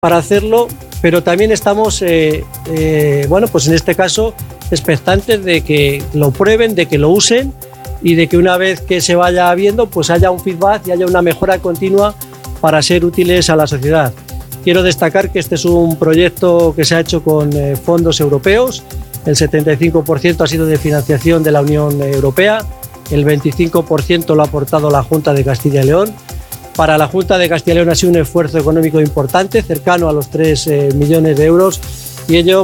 para hacerlo, pero también estamos, pues en este caso, expectantes de que lo prueben, de que lo usen y de que una vez que se vaya viendo, pues haya un feedback y haya una mejora continua para ser útiles a la sociedad. Quiero destacar que este es un proyecto que se ha hecho con fondos europeos. El 75% ha sido de financiación de la Unión Europea, el 25% lo ha aportado la Junta de Castilla y León. Para la Junta de Castilla y León ha sido un esfuerzo económico importante, cercano a los 3 millones de euros, y ello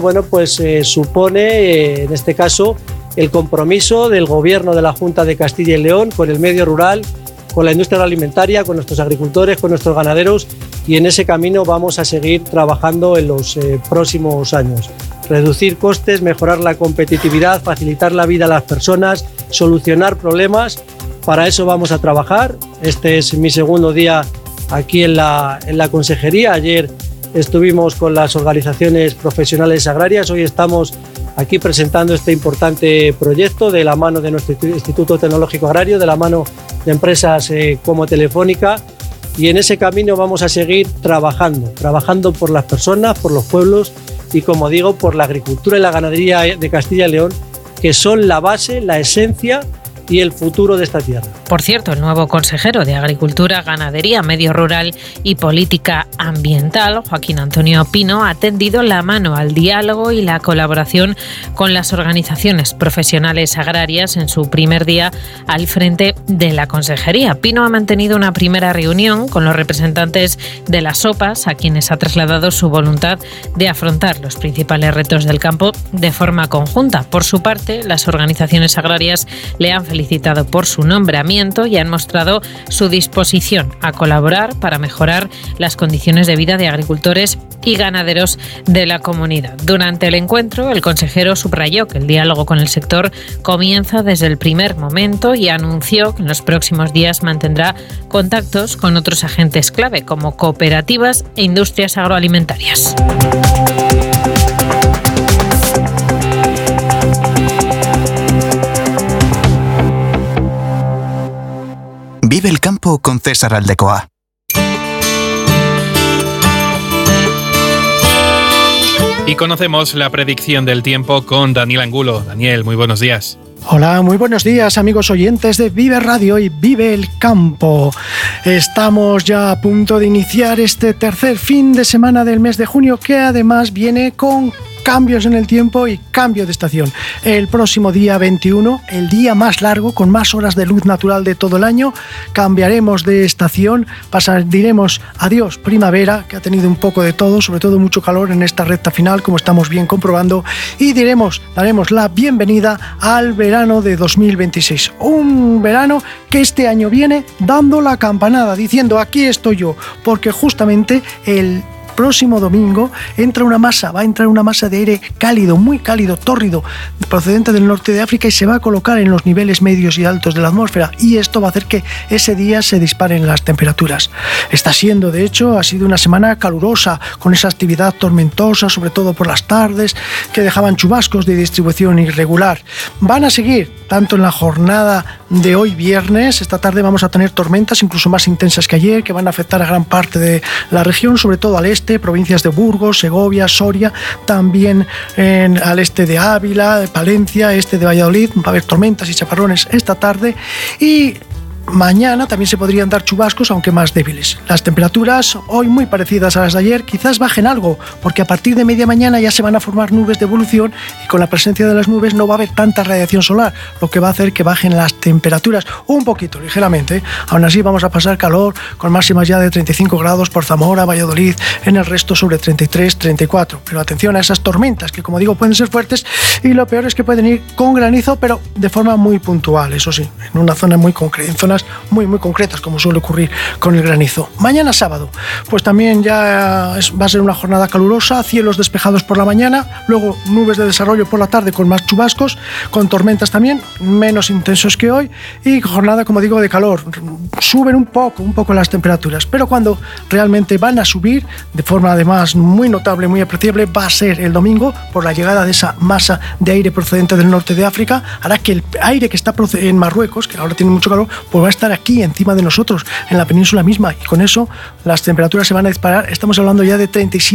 supone, en este caso, el compromiso del Gobierno de la Junta de Castilla y León con el medio rural, con la industria alimentaria, con nuestros agricultores, con nuestros ganaderos, y en ese camino vamos a seguir trabajando en los próximos años. Reducir costes, mejorar la competitividad, facilitar la vida a las personas, solucionar problemas. Para eso vamos a trabajar. Este es mi segundo día aquí en la consejería. Ayer estuvimos con las organizaciones profesionales agrarias. Hoy estamos aquí presentando este importante proyecto de la mano de nuestro Instituto Tecnológico Agrario, de la mano de empresas como Telefónica. Y en ese camino vamos a seguir trabajando por las personas, por los pueblos y, como digo, por la agricultura y la ganadería de Castilla y León, que son la base, la esencia y el futuro de esta tierra. Por cierto, el nuevo consejero de Agricultura, Ganadería, Medio Rural y Política Ambiental, Joaquín Antonio Pino, ha tendido la mano al diálogo y la colaboración con las organizaciones profesionales agrarias en su primer día al frente de la consejería. Pino ha mantenido una primera reunión con los representantes de las OPAs, a quienes ha trasladado su voluntad de afrontar los principales retos del campo de forma conjunta. Por su parte, las organizaciones agrarias le han felicitado por su nombramiento y han mostrado su disposición a colaborar para mejorar las condiciones de vida de agricultores y ganaderos de la comunidad. Durante el encuentro, el consejero subrayó que el diálogo con el sector comienza desde el primer momento y anunció que en los próximos días mantendrá contactos con otros agentes clave como cooperativas e industrias agroalimentarias. Vive el campo con César Aldecoa. Y conocemos la predicción del tiempo con Daniel Angulo. Daniel, muy buenos días. Hola, muy buenos días amigos oyentes de Vive Radio y Vive el Campo. Estamos ya a punto de iniciar este tercer fin de semana del mes de junio, que además viene con cambios en el tiempo y cambio de estación. El próximo día 21, el día más largo, con más horas de luz natural de todo el año, cambiaremos de estación, diremos adiós primavera, que ha tenido un poco de todo, sobre todo mucho calor en esta recta final, como estamos bien comprobando, y daremos la bienvenida al verano de 2026. Un verano que este año viene dando la campanada, diciendo aquí estoy yo, porque justamente el próximo domingo va a entrar una masa de aire cálido, muy cálido, tórrido, procedente del norte de África, y se va a colocar en los niveles medios y altos de la atmósfera, y esto va a hacer que ese día se disparen las temperaturas. Ha sido una semana calurosa, con esa actividad tormentosa, sobre todo por las tardes, que dejaban chubascos de distribución irregular. Van a seguir, tanto en la jornada de hoy viernes, esta tarde vamos a tener tormentas incluso más intensas que ayer, que van a afectar a gran parte de la región, sobre todo al este, provincias de Burgos, Segovia, Soria, también al este de Ávila, de Palencia, este de Valladolid. Va a haber tormentas y chaparrones esta tarde, y mañana también se podrían dar chubascos, aunque más débiles. Las temperaturas hoy muy parecidas a las de ayer, quizás bajen algo, porque a partir de media mañana ya se van a formar nubes de evolución, y con la presencia de las nubes no va a haber tanta radiación solar, lo que va a hacer que bajen las temperaturas un poquito, ligeramente. Aún así vamos a pasar calor, con máximas ya de 35 grados por Zamora, Valladolid, en el resto sobre 33, 34. Pero atención a esas tormentas, que como digo pueden ser fuertes, y lo peor es que pueden ir con granizo, pero de forma muy puntual, eso sí, en una zona muy concreta, en zonas muy concretas, como suele ocurrir con el granizo. Mañana sábado, pues también ya va a ser una jornada calurosa, cielos despejados por la mañana, luego nubes de desarrollo por la tarde con más chubascos, con tormentas también, menos intensos que hoy, y jornada, como digo, de calor. Suben un poco las temperaturas, pero cuando realmente van a subir de forma además muy notable, muy apreciable, va a ser el domingo, por la llegada de esa masa de aire procedente del norte de África. Hará que el aire que está en Marruecos, que ahora tiene mucho calor, pues va a estar aquí encima de nosotros, en la península misma, y con eso las temperaturas se van a disparar. Estamos hablando ya de 37